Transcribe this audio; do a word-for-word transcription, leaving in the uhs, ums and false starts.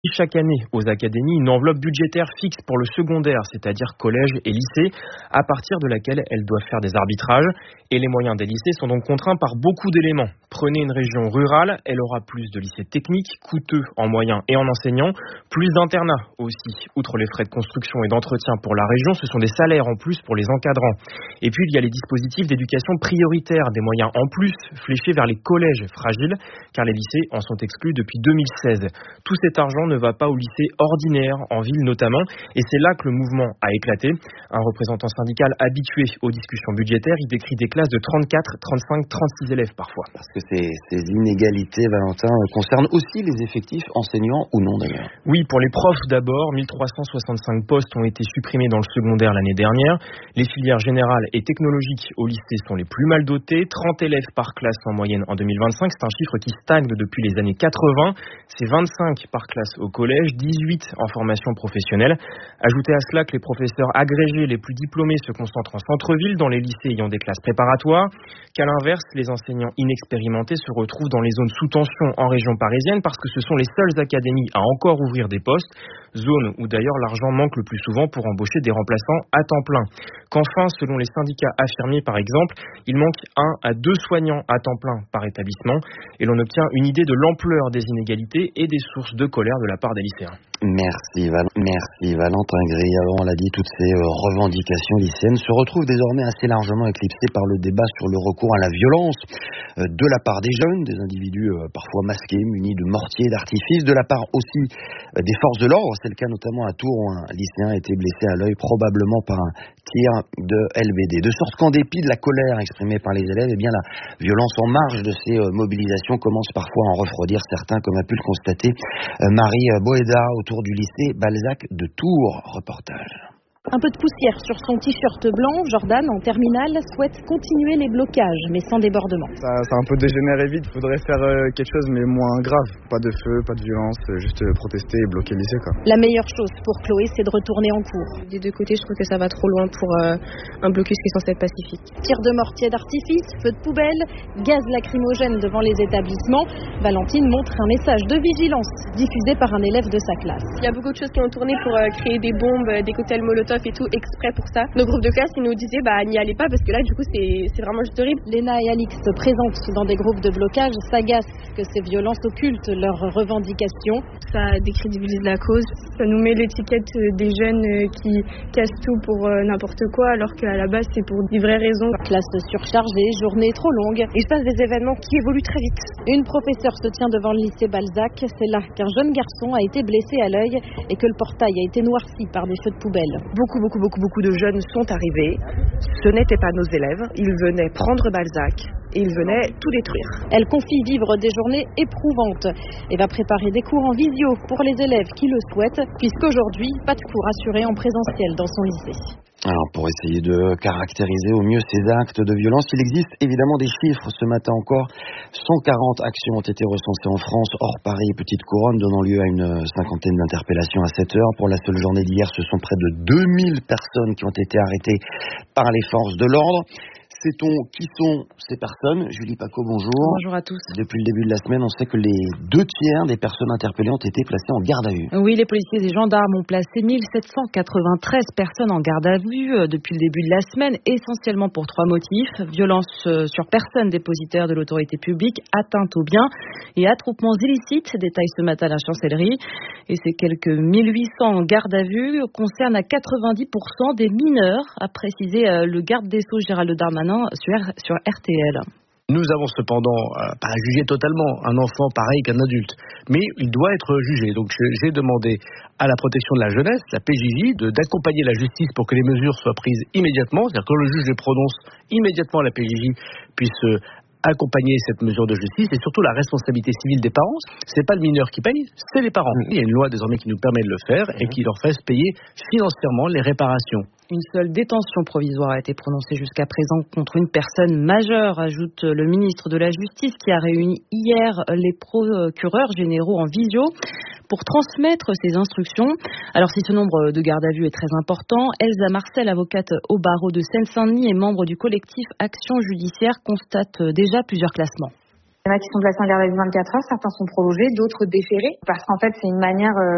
Chaque année aux académies une enveloppe budgétaire fixe pour le secondaire, c'est-à-dire collège et lycée, à partir de laquelle elles doivent faire des arbitrages. Et les moyens des lycées sont donc contraints par beaucoup d'éléments. Prenez une région rurale, elle aura plus de lycées techniques, coûteux en moyens et en enseignants, plus d'internats aussi. Outre les frais de construction et d'entretien pour la région, ce sont des salaires en plus pour les encadrants. Et puis il y a les dispositifs d'éducation prioritaire, des moyens en plus fléchés vers les collèges fragiles, car les lycées en sont exclus depuis deux mille seize. Tout cet argent ne va pas au lycée ordinaire, en ville notamment, et c'est là que le mouvement a éclaté. Un représentant syndical habitué aux discussions budgétaires, il décrit des classes de trente-quatre, trente-cinq, trente-six élèves parfois. Parce que ces, ces inégalités, Valentin, concernent aussi les effectifs enseignants ou non d'ailleurs. Oui, pour les profs d'abord, mille trois cent soixante-cinq postes ont été supprimés dans le secondaire l'année dernière. Les filières générales et technologiques au lycée sont les plus mal dotées, trente élèves par classe en moyenne en deux mille vingt-cinq, c'est un chiffre qui stagne depuis les années quatre-vingts, c'est vingt-cinq par classe au collège, dix-huit en formation professionnelle. Ajoutez à cela que les professeurs agrégés les plus diplômés se concentrent en centre-ville, dans les lycées ayant des classes préparatoires, qu'à l'inverse, les enseignants inexpérimentés se retrouvent dans les zones sous tension en région parisienne parce que ce sont les seules académies à encore ouvrir des postes, zone où d'ailleurs l'argent manque le plus souvent pour embaucher des remplaçants à temps plein. Qu'enfin, selon les syndicats affirmés par exemple, il manque un à deux soignants à temps plein par établissement et l'on obtient une idée de l'ampleur des inégalités et des sources de colère de la part des lycéens. Merci, Val- Merci Valentin Gris. Alors on l'a dit, toutes ces euh, revendications lycéennes se retrouvent désormais assez largement éclipsées par le débat sur le recours à la violence euh, de la part des jeunes, des individus euh, parfois masqués, munis de mortiers et d'artifices, de la part aussi euh, des forces de l'ordre. C'est le cas notamment à Tours où un lycéen a été blessé à l'œil probablement par un tir de L B D. De sorte qu'en dépit de la colère exprimée par les élèves, eh bien la violence en marge de ces euh, mobilisations commence parfois à en refroidir certains, comme a pu le constater euh, Marie Boéda autour du lycée Balzac de Tours. Reportage. Un peu de poussière sur son t-shirt blanc, Jordan, en terminale, souhaite continuer les blocages, mais sans débordement. Ça, ça a un peu dégénéré vite, il faudrait faire euh, quelque chose, mais moins grave. Pas de feu, pas de violence, euh, juste euh, protester et bloquer le lycée, quoi. La meilleure chose pour Chloé, c'est de retourner en cours. Des deux côtés, je trouve que ça va trop loin pour euh, un blocus qui est censé être pacifique. Tir de mortier d'artifice, feu de poubelle, gaz lacrymogène devant les établissements. Valentine montre un message de vigilance diffusé par un élève de sa classe. Il y a beaucoup de choses qui ont tourné pour euh, créer des bombes, euh, des cocktails Molotov et tout, exprès pour ça. Nos groupes de classe, ils nous disaient, bah n'y allez pas parce que là, du coup, c'est, c'est vraiment juste horrible. Léna et Alix se présentent dans des groupes de blocage, s'agacent que ces violences occultent leurs revendications. Ça décrédibilise la cause. Ça nous met l'étiquette des jeunes qui cassent tout pour n'importe quoi, alors qu'à la base, c'est pour des vraies raisons. Classe surchargée, journée trop longue. Il se passe des événements qui évoluent très vite. Une professeure se tient devant le lycée Balzac. C'est là qu'un jeune garçon a été blessé à l'œil et que le portail a été noirci par des feux de poubelle. Beaucoup, beaucoup, beaucoup, beaucoup de jeunes sont arrivés. Ce n'étaient pas nos élèves. Ils venaient prendre Balzac et ils venaient tout détruire. Elle confie vivre des journées éprouvantes et va préparer des cours en visio pour les élèves qui le souhaitent, puisqu'aujourd'hui, pas de cours assurés en présentiel dans son lycée. Alors pour essayer de caractériser au mieux ces actes de violence, il existe évidemment des chiffres. Ce matin encore, cent quarante actions ont été recensées en France, hors Paris et Petite Couronne, donnant lieu à une cinquantaine d'interpellations à sept heures. Pour la seule journée d'hier, ce sont près de deux mille personnes qui ont été arrêtées par les forces de l'ordre. Sait-on qui sont ces personnes? Julie Paco, bonjour. Bonjour à tous. Depuis le début de la semaine, on sait que les deux tiers des personnes interpellées ont été placées en garde à vue. Oui, les policiers et gendarmes ont placé mille sept cent quatre-vingt-treize personnes en garde à vue depuis le début de la semaine, essentiellement pour trois motifs. Violence sur personne dépositaire de l'autorité publique, atteinte aux biens et attroupements illicites, détaille ce matin la chancellerie. Et ces quelques mille huit cents en garde à vue concernent à quatre-vingt-dix pour cent des mineurs, a précisé le garde des Sceaux Gérald Darmanin sur, sur R T L. Nous avons cependant euh, pas jugé totalement un enfant pareil qu'un adulte, mais il doit être jugé. Donc j'ai demandé à la protection de la jeunesse, la P J J, de, d'accompagner la justice pour que les mesures soient prises immédiatement. C'est-à-dire que quand le juge les prononce, immédiatement la P J J puisse euh, accompagner cette mesure de justice et surtout la responsabilité civile des parents. C'est pas le mineur qui paye, c'est les parents. Il y a une loi désormais qui nous permet de le faire et qui leur fait payer financièrement les réparations. Une seule détention provisoire a été prononcée jusqu'à présent contre une personne majeure, ajoute le ministre de la Justice qui a réuni hier les procureurs généraux en visio pour transmettre ces instructions. Alors si ce nombre de gardes à vue est très important, Elsa Marcel, avocate au barreau de Seine-Saint-Denis et membre du collectif Action Judiciaire, constate déjà plusieurs classements. Il y en a qui sont placés en garde à vue vingt-quatre heures, certains sont prolongés, d'autres déférés, parce qu'en fait c'est une manière... Euh